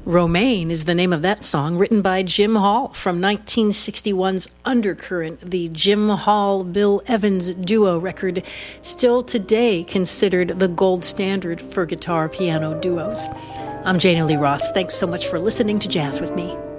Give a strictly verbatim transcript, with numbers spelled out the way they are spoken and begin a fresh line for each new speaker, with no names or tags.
Romaine is the name of that song, written by Jim Hall from nineteen sixty-one's Undercurrent, the Jim Hall-Bill Evans duo record, still today considered the gold standard for guitar-piano duos. I'm Jana Lee Ross. Thanks so much for listening to Jazz with Me.